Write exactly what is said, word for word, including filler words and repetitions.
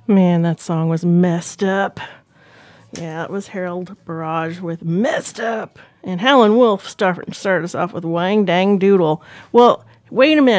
Man, that song was messed up. Yeah, it was Harold Barrage with Messed Up. And Howlin' Wolf start, started us off with Wang Dang Doodle. Well, wait a minute.